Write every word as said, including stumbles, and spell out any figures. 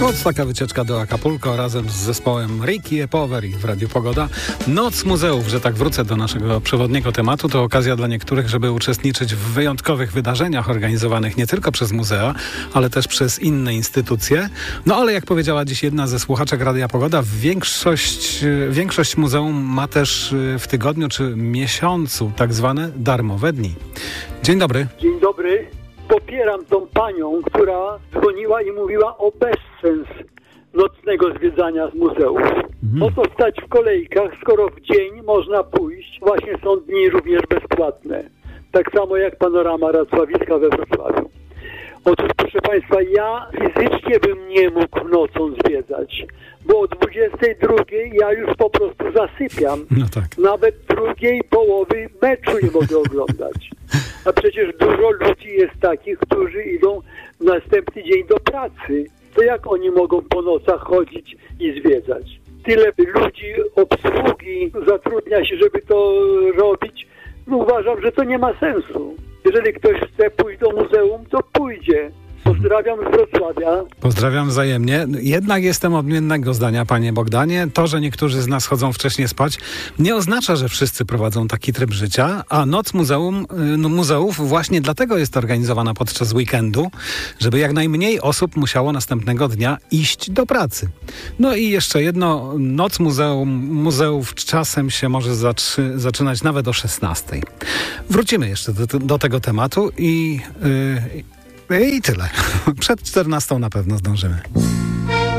No, taka wycieczka do Acapulco razem z zespołem Ricky e Poveri w Radiu Pogoda. Noc muzeów, że tak wrócę do naszego przewodniego tematu, to okazja dla niektórych, żeby uczestniczyć w wyjątkowych wydarzeniach organizowanych nie tylko przez muzea, ale też przez inne instytucje. No ale jak powiedziała dziś jedna ze słuchaczek Radia Pogoda, większość, większość muzeum ma też w tygodniu czy miesiącu tak zwane darmowe dni. Dzień dobry. Dzień dobry. Popieram tą panią, która dzwoniła i mówiła o bezsens nocnego zwiedzania z muzeów. Po co stać w kolejkach, skoro w dzień można pójść? Właśnie są dni również bezpłatne. Tak samo jak panorama Racławiska we Wrocławiu. Otóż, proszę Państwa, ja fizycznie bym nie mógł nocą zwiedzać, bo o dwudziestej drugiej ja już po prostu zasypiam. No tak. Nawet drugiej połowy meczu nie mogę oglądać. A przecież dużo ludzi jest takich, którzy idą następny dzień do pracy. To jak oni mogą po nocach chodzić i zwiedzać? Tyle ludzi, obsługi zatrudnia się, żeby to robić. No uważam, że to nie ma sensu. Jeżeli ktoś chce pójść do muzeum, to pójdzie. Pozdrawiam z Wrocławia. Pozdrawiam wzajemnie. Jednak jestem odmiennego zdania, panie Bogdanie. To, że niektórzy z nas chodzą wcześniej spać, nie oznacza, że wszyscy prowadzą taki tryb życia, a noc muzeum, no, muzeów właśnie dlatego jest organizowana podczas weekendu, żeby jak najmniej osób musiało następnego dnia iść do pracy. No i jeszcze jedno, noc muzeum, muzeów czasem się może zatrzy, zaczynać nawet o szesnastej. Wrócimy jeszcze do, do tego tematu i... Yy, I tyle. Przed czternastą na pewno zdążymy.